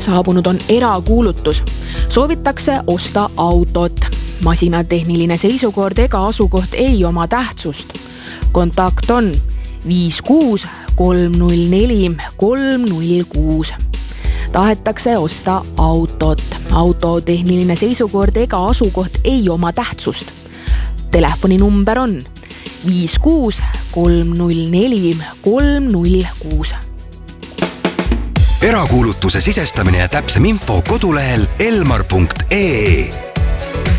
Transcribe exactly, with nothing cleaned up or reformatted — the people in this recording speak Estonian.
Saabunud on erakuulutus. Soovitakse osta autot. Masina tehniline seisukord ega asukoht ei oma tähtsust. Kontakt on viis kuus kolm null neli kolm null kuus. Tahetakse osta autot. Auto tehniline seisukord ega asukoht ei oma tähtsust. Telefoninumber on viis kuus kolm null neli kolm null kuus. Erakuulutuse sisestamine ja täpsem info kodulehel elmar punkt ee.